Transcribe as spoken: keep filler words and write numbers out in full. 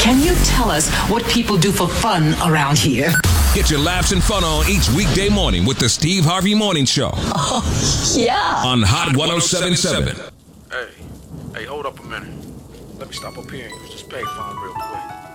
Can you tell us what people do for fun around here? Get your laughs and fun on each weekday morning with the Steve Harvey Morning Show. Oh, yeah. On Hot one oh seven point seven. Hey, hey, hold up a minute. Let me stop up here and use this payphone real quick.